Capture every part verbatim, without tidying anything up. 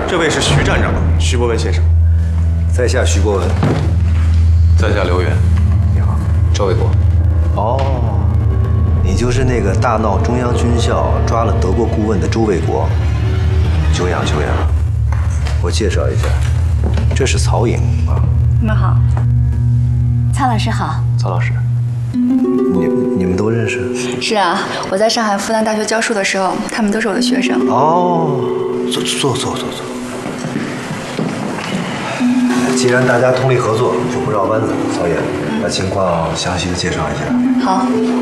这位是徐站长，徐博文先生。 在下徐博文。 在下刘源。 你好， 周卫国。 哦，你就是那个大闹中央军校抓了德国顾问的周卫国。久仰久仰。我介绍一下，这是曹颖啊。 你们好。曹老师好。 曹老师。 你你们都认识？ 是啊，我在上海复旦大学教书的时候，他们都是我的学生。 哦，坐坐坐坐坐。既然大家通力合作，就不绕弯子。曹爷，把情况详细的介绍一下。 好。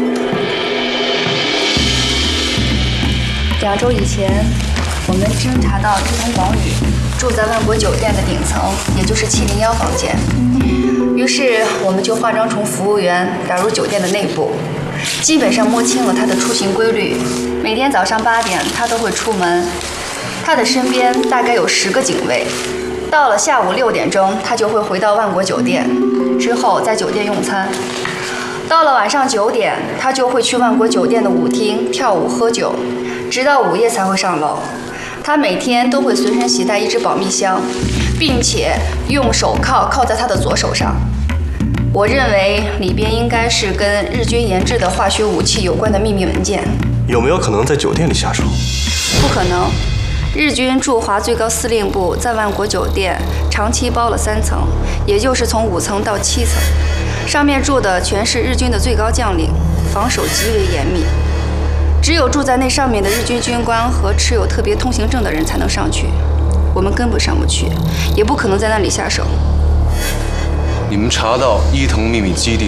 两周以前，我们侦查到伊藤广宇住在万国酒店的顶层，也就是七零幺房间。于是我们就化妆成服务员打入酒店的内部，基本上摸清了他的出行规律。每天早上八点，他都会出门，他的身边大概有十个警卫。到了下午六点钟，他就会回到万国酒店，之后在酒店用餐。到了晚上九点，他就会去万国酒店的舞厅跳舞喝酒，直到午夜才会上楼。他每天都会随身携带一只保密箱，并且用手铐铐在他的左手上。我认为里边应该是跟日军研制的化学武器有关的秘密文件。 有没有可能在酒店里下手？ 不可能。日军驻华最高司令部在万国酒店长期包了三层，也就是从五层到七层，上面住的全是日军的最高将领，防守极为严密。只有住在那上面的日军军官和持有特别通行证的人才能上去，我们根本上不去，也不可能在那里下手。 你们查到伊藤秘密基地